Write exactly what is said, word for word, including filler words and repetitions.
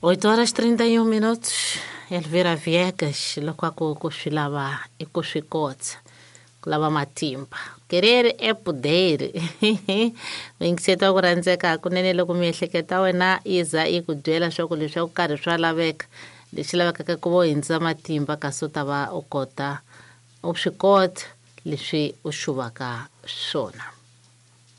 oito horas e trinta e um minutos. Elvira Viegas, lokwako kushilava e kushikotsa. Kulava matimba. Querer é poder. Vingiseta kurandzeka kunene loko miehleketo wena iza i ku byela swa ku leswi ku karhi swa laveka. Leswi lavekaka ku vo hindza matimba kasi u ta va u kota u swi kota leswi u xuvaka swona.